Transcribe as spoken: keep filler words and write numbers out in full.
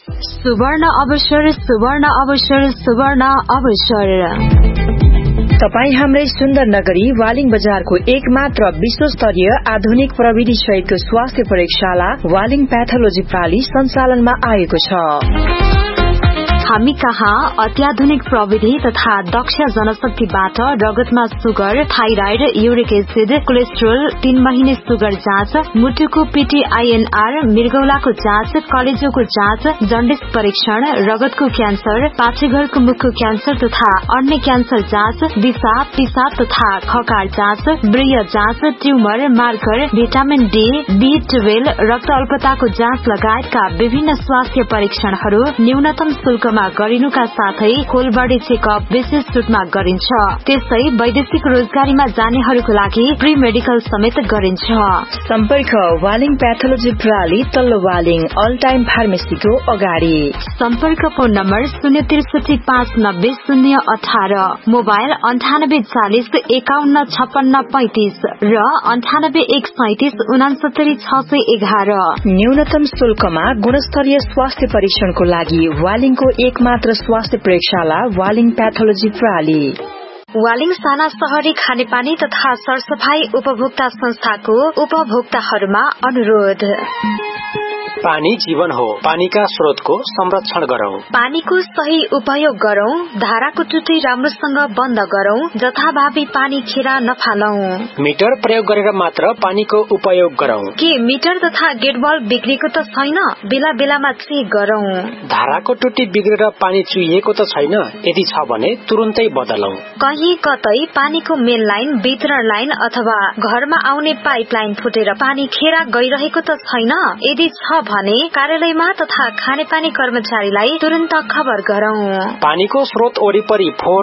सुवर्ण अवसर सुवर्ण अवसर सुवर्ण अवसर तपाई हाम्रै सुन्दर नगरी वालिङ बजारको एकमात्र विश्वस्तरीय आधुनिक प्रविधि सहितको स्वास्थ्य प्रयोगशाला वालिङ प्याथोलोजी प्राली सञ्चालनमा आएको छ। हामी कहाँ अत्याधुनिक प्रविधि तथा दक्ष जनशक्तिबाट रगतमा sugar, thyroid, uric acid, cholesterol, तीन महिने सुगर जाँच, मुटुको पीटीआईएनआर, मृगौलाको जाँच, कलेजोको जाँच, जन्डिस परीक्षण, रगतको क्यान्सर, पाठेघरको मुखको क्यान्सर तथा अन्य क्यान्सर जाँच, दिशा, पिसाब तथा खकार जाँच, ब्रिय जाँच, tumour, marker, vitamin D, be twelve, रक्त अल्पताको जाँच लगायतका विभिन्न स्वास्थ्य परीक्षणहरू न्यूनतम शुल्क गरिनुका साथै होल बडी चेकअप विशेष छुटमा गरिन्छ। त्यसै वैदेशिक रोजगारीमा जानेहरूको लागि प्री मेडिकल समेत गरिन्छ। सम्पर्क वालिङ प्याथोलोजी प्राली तल्लो वालिङ अल टाइम फार्मेसीको अगाडि। सम्पर्क फोन नम्बर शून्य त्रिसठी पाँच नब्बे शून्य अठार, मोबाइल अन्ठानब्बे चालिस एकाउन्न छप्पन्न पैंतिस र अन्ठानब्बे एक सैतिस उनासत्तरी छ सय एघार। न्यूनतम शुल्कमा गुणस्तरीय स्वास्थ्य परीक्षणको लागि वालिङको एकमात्र स्वास्थ्य प्रयोगशाला वालिङ प्याथोलोजी प्राली। वालिङ साना शहरी खानेपानी तथा सरसफाई उपभोक्ता संस्थाको उपभोक्ताहरूमा अनुरोध। पानी जीवन हो, पानीका स्रोतको संरक्षण गरौं। पानीको सही उपयोग गरौं, धाराको टुटी राम्रोसँग बन्द गरौं, जथाभावी पानी खेर नफालौं। मिटर प्रयोग गरेर मात्र पानीको उपयोग गरौं। के मिटर तथा गेट बल्ब बिग्रेको त छैन? बेला बेलामा चेक गरौं। धाराको टुटी बिग्रेर पानी चुहिएको त छैन? यदि छ भने तुरुन्तै बदलौं। कहीँ कतै पानीको मेन लाइन, वितरण लाइन अथवा घरमा आउने पाइप लाइन फुटेर पानी खेर गइरहेको त छैन? यदि छ भने कार्यालयमा तथा खानेपानी कर्मचारीलाई तुरन्त खबर गरौं। पानीको स्रोत वरिपरि फोहोर